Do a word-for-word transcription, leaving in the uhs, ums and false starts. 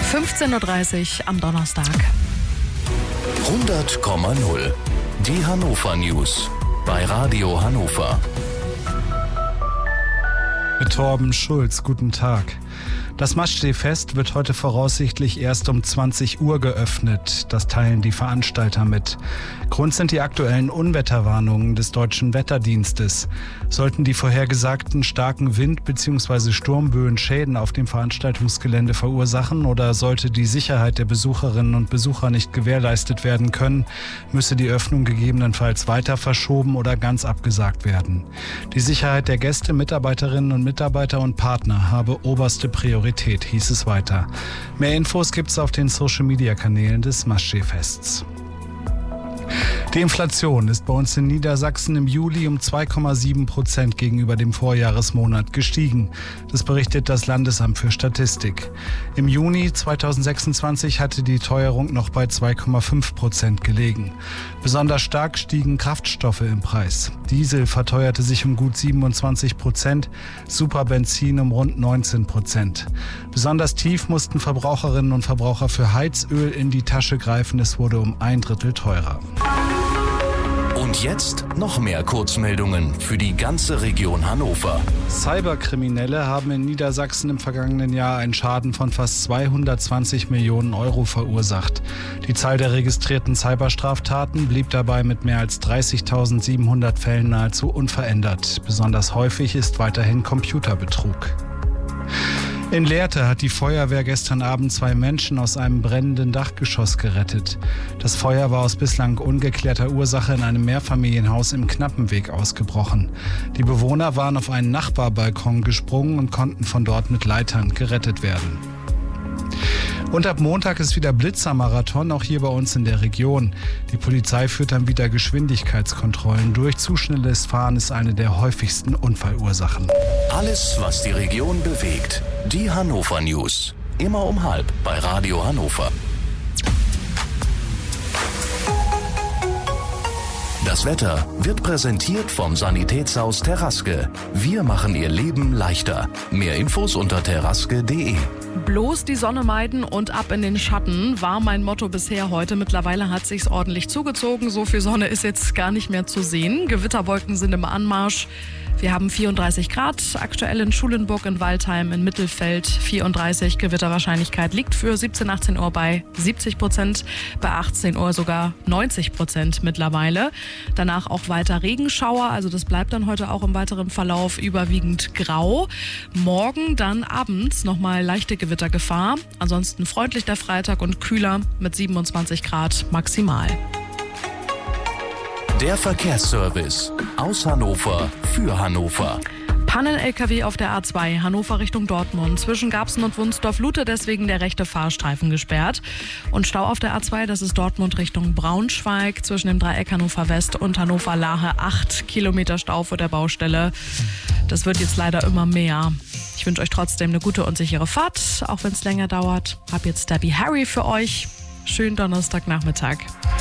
fünfzehn Uhr dreißig am Donnerstag. hundert Komma null. Die Hannover News bei Radio Hannover. Mit Torben Schulz, guten Tag. Das Maschsee-Fest wird heute voraussichtlich erst um zwanzig Uhr geöffnet. Das teilen die Veranstalter mit. Grund sind die aktuellen Unwetterwarnungen des Deutschen Wetterdienstes. Sollten die vorhergesagten starken Wind- bzw. Sturmböen Schäden auf dem Veranstaltungsgelände verursachen oder sollte die Sicherheit der Besucherinnen und Besucher nicht gewährleistet werden können, müsse die Öffnung gegebenenfalls weiter verschoben oder ganz abgesagt werden. Die Sicherheit der Gäste, Mitarbeiterinnen und Mitarbeiter und Partner habe oberste Priorität, hieß es weiter. Mehr Infos gibt's auf den Social-Media-Kanälen des Maschsee-Fests. Die Inflation ist bei uns in Niedersachsen im Juli um zwei Komma sieben Prozent gegenüber dem Vorjahresmonat gestiegen. Das berichtet das Landesamt für Statistik. Im Juni zweitausendsechsundzwanzig hatte die Teuerung noch bei zwei Komma fünf Prozent gelegen. Besonders stark stiegen Kraftstoffe im Preis. Diesel verteuerte sich um gut siebenundzwanzig Prozent, Superbenzin um rund neunzehn Prozent. Besonders tief mussten Verbraucherinnen und Verbraucher für Heizöl in die Tasche greifen. Es wurde um ein Drittel teurer. Und jetzt noch mehr Kurzmeldungen für die ganze Region Hannover. Cyberkriminelle haben in Niedersachsen im vergangenen Jahr einen Schaden von fast zweihundertzwanzig Millionen Euro verursacht. Die Zahl der registrierten Cyberstraftaten blieb dabei mit mehr als dreißigtausendsiebenhundert Fällen nahezu unverändert. Besonders häufig ist weiterhin Computerbetrug. In Lehrte hat die Feuerwehr gestern Abend zwei Menschen aus einem brennenden Dachgeschoss gerettet. Das Feuer war aus bislang ungeklärter Ursache in einem Mehrfamilienhaus im Knappenweg ausgebrochen. Die Bewohner waren auf einen Nachbarbalkon gesprungen und konnten von dort mit Leitern gerettet werden. Und ab Montag ist wieder Blitzermarathon, auch hier bei uns in der Region. Die Polizei führt dann wieder Geschwindigkeitskontrollen durch. Zu schnelles Fahren ist eine der häufigsten Unfallursachen. Alles, was die Region bewegt. Die Hannover News. Immer um halb bei Radio Hannover. Das Wetter wird präsentiert vom Sanitätshaus Teraske. Wir machen Ihr Leben leichter. Mehr Infos unter teraske punkt de. Bloß die Sonne meiden und ab in den Schatten war mein Motto bisher heute. Mittlerweile hat sich's ordentlich zugezogen. So viel Sonne ist jetzt gar nicht mehr zu sehen. Gewitterwolken sind im Anmarsch. Wir haben vierunddreißig Grad, aktuell in Schulenburg, in Waldheim, in Mittelfeld vierunddreißig. Gewitterwahrscheinlichkeit liegt für siebzehn, achtzehn Uhr bei siebzig Prozent, bei achtzehn Uhr sogar neunzig Prozent mittlerweile. Danach auch weiter Regenschauer, also das bleibt dann heute auch im weiteren Verlauf überwiegend grau. Morgen dann abends nochmal leichte Gewittergefahr. Ansonsten freundlich der Freitag und kühler mit siebenundzwanzig Grad maximal. Der Verkehrsservice aus Hannover für Hannover. Pannen-L K W auf der A zwei, Hannover Richtung Dortmund. Zwischen Garbsen und Wunsdorf-Lute deswegen der rechte Fahrstreifen gesperrt. Und Stau auf der A zwei, das ist Dortmund Richtung Braunschweig. Zwischen dem Dreieck Hannover West und Hannover Lahe acht Kilometer Stau vor der Baustelle. Das wird jetzt leider immer mehr. Ich wünsche euch trotzdem eine gute und sichere Fahrt, auch wenn es länger dauert. Hab jetzt Debbie Harry für euch. Schönen Donnerstagnachmittag.